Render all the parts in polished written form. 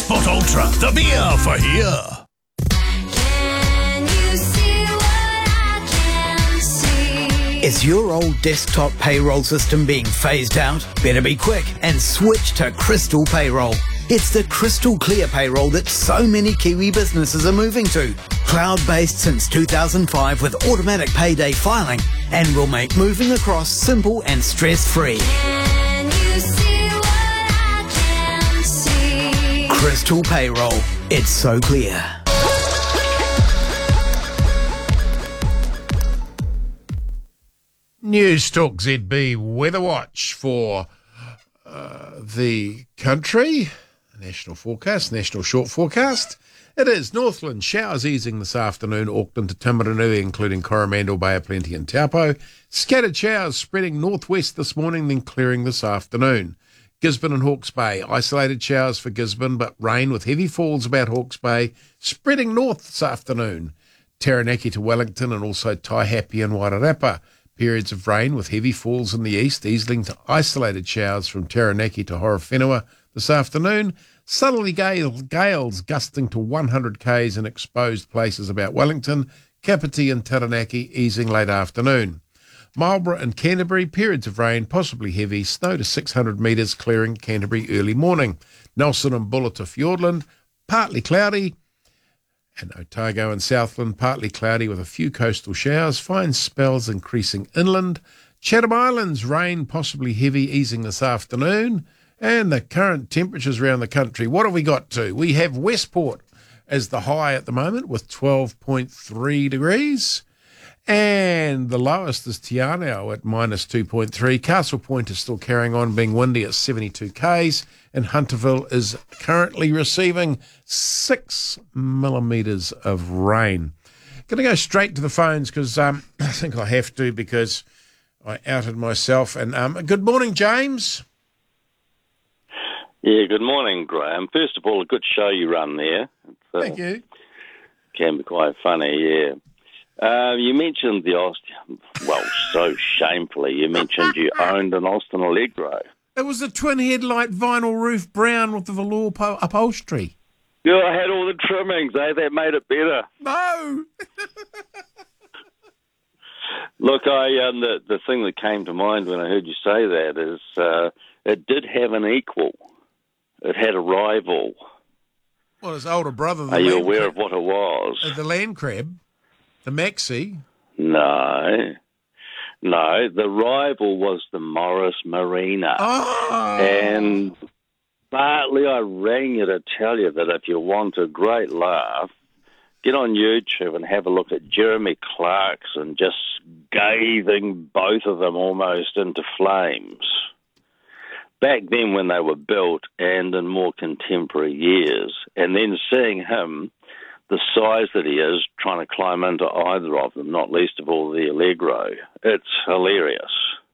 Export Ultra, the beer for here. Can you see what I can see? Is your old desktop payroll system being phased out? Better be quick and switch to Crystal Payroll. It's the crystal clear payroll that so many Kiwi businesses are moving to. Cloud-based since 2005 with automatic payday filing, and will make moving across simple and stress-free. Can you see what I can see? Crystal Payroll. It's so clear. Newstalk ZB Weather Watch for the country. National forecast, national short forecast. It is Northland showers easing this afternoon, Auckland to Tamaranui, including Coromandel, Bay of Plenty and Taupo. Scattered showers spreading northwest this morning, then clearing this afternoon. Gisborne and Hawke's Bay, isolated showers for Gisborne, but rain with heavy falls about Hawke's Bay, spreading north this afternoon. Taranaki to Wellington and also Taihape and Wairarapa. Periods of rain with heavy falls in the east, easing to isolated showers from Taranaki to Horowhenua this afternoon. Southerly gales gusting to 100 k's in exposed places about Wellington, Kapiti and Taranaki easing late afternoon. Marlborough and Canterbury, periods of rain, possibly heavy, snow to 600 metres, clearing Canterbury early morning. Nelson and Buller to Fiordland, partly cloudy. And Otago and Southland, partly cloudy with a few coastal showers, fine spells increasing inland. Chatham Islands, rain possibly heavy, easing this afternoon. And the current temperatures around the country, what have we got to? We have Westport as the high at the moment with 12.3 degrees. And the lowest is Te Anau at minus 2.3. Castle Point is still carrying on being windy at 72 k's. And Hunterville is currently receiving 6 millimetres of rain. Going to go straight to the phones because I think I have to because I outed myself. And good morning, James. Yeah, good morning, Graham. First of all, a good show you run there. Thank you. Can be quite funny, yeah. You mentioned the Austin, well, so shamefully, you mentioned you owned an Austin Allegro. It was a twin headlight vinyl roof brown with the velour upholstery. Yeah, I had all the trimmings, that made it better. No! Look, the thing that came to mind when I heard you say that is it did have an equal. It had a rival. Well, his older brother. Are you aware of what it was? The land crab, the Maxi. No, the rival was the Morris Marina. Oh! And partly I rang you to tell you that if you want a great laugh, get on YouTube and have a look at Jeremy Clarkson just scathing both of them almost into flames. Back then when they were built and in more contemporary years, and then seeing him, the size that he is, trying to climb into either of them, not least of all the Allegro, it's hilarious.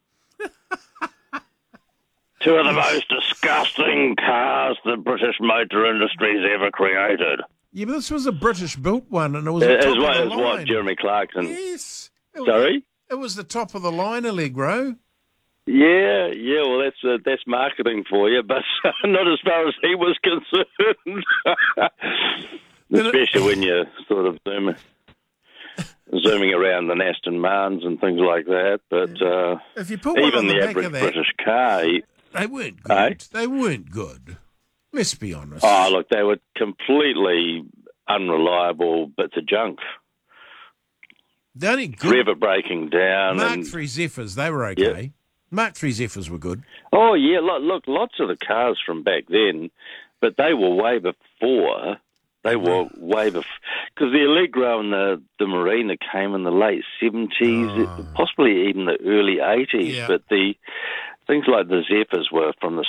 Two of the most disgusting cars the British motor industry's ever created. Yeah, but this was a British-built one, and it was As what, Jeremy Clarkson? Yes. Sorry? It was the top-of-the-line Allegro. Yeah, well, that's marketing for you, but not as far as he was concerned. Especially when you're sort of zooming around the Aston Martins and things like that. But if you put one even on the back average of that, British car, they weren't good. Eh? They weren't good. Let's be honest. Oh, look, they were completely unreliable bits of junk. The only good Forever breaking down. Mark III Zephyrs, they were okay. Yep. Mark III Zephyrs were good. Oh, yeah, look, lots of the cars from back then, but they were way before. They were way before. Because the Allegro and the Marina came in the late 70s, possibly even the early 80s, Yeah. but the things like the Zephyrs were from the